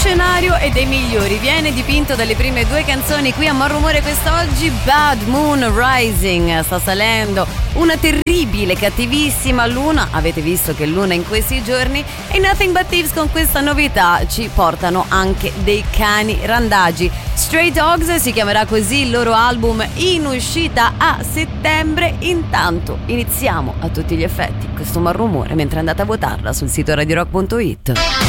scenario è dei migliori, viene dipinto dalle prime due canzoni qui a Malrumore quest'oggi. Bad Moon Rising, sta salendo una terribile, cattivissima luna, avete visto che luna in questi giorni, e Nothing But Thieves con questa novità ci portano anche dei cani randagi. Stray Dogs si chiamerà così il loro album, in uscita a settembre. Intanto iniziamo a tutti gli effetti questo Malrumore mentre andate a votarla sul sito radiorock.it.